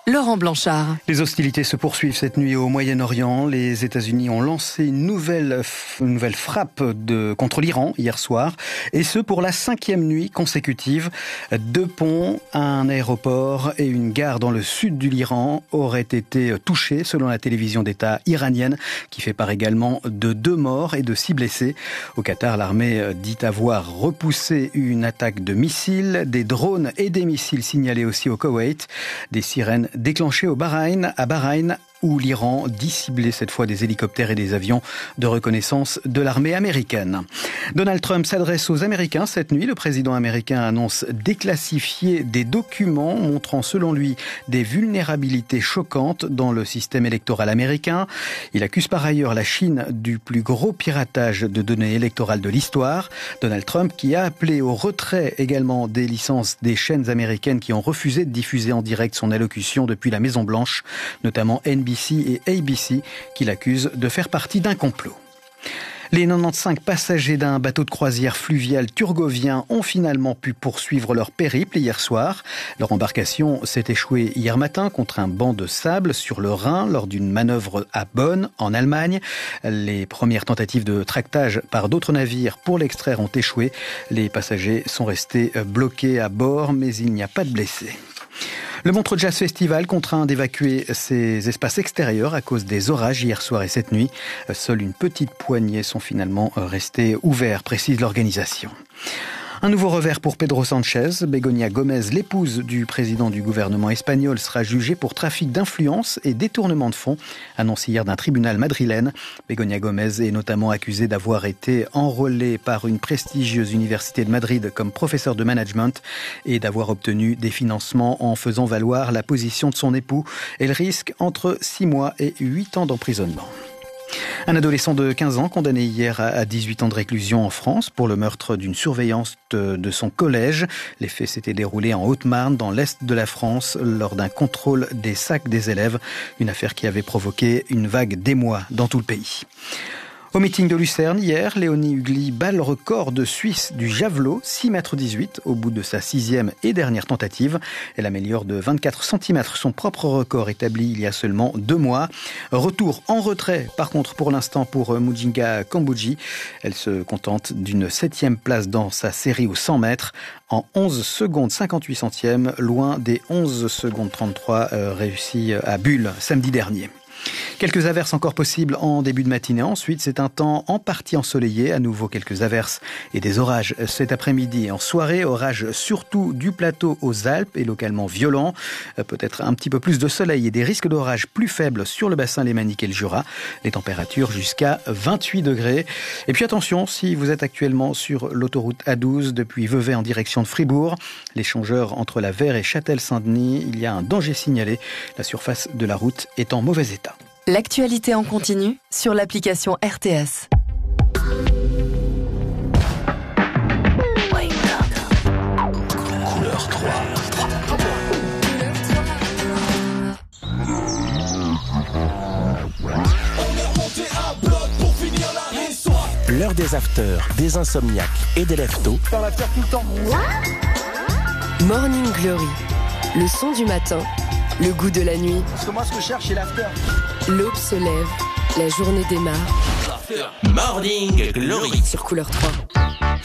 Laurent Blanchard. Les hostilités se poursuivent cette nuit au Moyen-Orient. Les États-Unis ont lancé une nouvelle frappe contre l'Iran hier soir, et ce pour la 5e nuit consécutive. 2 ponts, un aéroport et une gare dans le sud de l'Iran auraient été touchés, selon la télévision d'État iranienne, qui fait part également de 2 morts et de 6 blessés. Au Qatar, l'armée dit avoir repoussé une attaque de missiles, des drones et des missiles signalés aussi au Koweït. Des sirènes déclenché à Bahreïn, où l'Iran dit cibler cette fois des hélicoptères et des avions de reconnaissance de l'armée américaine. Donald Trump s'adresse aux Américains cette nuit. Le président américain annonce déclassifier des documents montrant selon lui des vulnérabilités choquantes dans le système électoral américain. Il accuse par ailleurs la Chine du plus gros piratage de données électorales de l'histoire. Donald Trump qui a appelé au retrait également des licences des chaînes américaines qui ont refusé de diffuser en direct son allocution depuis la Maison-Blanche, notamment NBC et ABC, qui l'accusent de faire partie d'un complot. Les 95 passagers d'un bateau de croisière fluvial turgovien ont finalement pu poursuivre leur périple hier soir. Leur embarcation s'est échouée hier matin contre un banc de sable sur le Rhin lors d'une manœuvre à Bonn, en Allemagne. Les premières tentatives de tractage par d'autres navires pour l'extraire ont échoué. Les passagers sont restés bloqués à bord, mais il n'y a pas de blessés. Le Montreux Jazz Festival contraint d'évacuer ses espaces extérieurs à cause des orages hier soir et cette nuit. Seule une petite poignée sont finalement restés ouverts, précise l'organisation. Un nouveau revers pour Pedro Sánchez. Begoña Gómez, l'épouse du président du gouvernement espagnol, sera jugée pour trafic d'influence et détournement de fonds, annoncé hier d'un tribunal madrilène. Begoña Gómez est notamment accusée d'avoir été enrôlée par une prestigieuse université de Madrid comme professeur de management et d'avoir obtenu des financements en faisant valoir la position de son époux. Elle risque entre 6 mois et 8 ans d'emprisonnement. Un adolescent de 15 ans condamné hier à 18 ans de réclusion en France pour le meurtre d'une surveillante de son collège. Les faits s'étaient déroulés en Haute-Marne, dans l'est de la France, lors d'un contrôle des sacs des élèves. Une affaire qui avait provoqué une vague d'émoi dans tout le pays. Au meeting de Lucerne, hier, Léonie Hugli bat le record de Suisse du javelot, 6,18 m, au bout de sa 6e et dernière tentative. Elle améliore de 24 cm son propre record établi il y a seulement 2 mois. Retour en retrait, par contre, pour l'instant, pour Mujinga Kambodji. Elle se contente d'une 7e place dans sa série aux 100 mètres, en 11 secondes 58 centièmes, loin des 11 secondes 33 réussis à Bulle samedi dernier. Quelques averses encore possibles en début de matinée. Ensuite, c'est un temps en partie ensoleillé. À nouveau, quelques averses et des orages cet après-midi et en soirée. Orages surtout du plateau aux Alpes et localement violents. Peut-être un petit peu plus de soleil et des risques d'orage plus faibles sur le bassin lémanique et le Jura. Les températures jusqu'à 28 degrés. Et puis attention, si vous êtes actuellement sur l'autoroute A12 depuis Vevey en direction de Fribourg, l'échangeur entre la Vert et Châtel-Saint-Denis, il y a un danger signalé. La surface de la route est en mauvais état. L'actualité en continu sur l'application RTS. Couleur 3. L'heure des afters, des insomniaques et des leftos. Dans l'after tout le temps. Morning Glory, le son du matin, le goût de la nuit. Parce que moi, ce que je cherche, c'est l'after. L'aube se lève, la journée démarre. Morning Glory Sur Couleur 3.